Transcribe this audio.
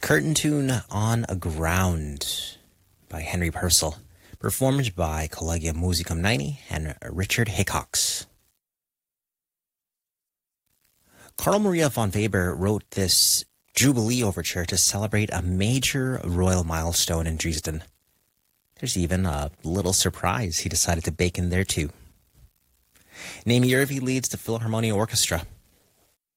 Curtain tune On a Ground by Henry Purcell, performed by Collegium Musicum 90 and Richard Hickox. Carl Maria von Weber wrote this Jubilee Overture to celebrate a major royal milestone in Dresden. There's even a little surprise he decided to bake in there too. Naomi Irving leads the Philharmonia Orchestra.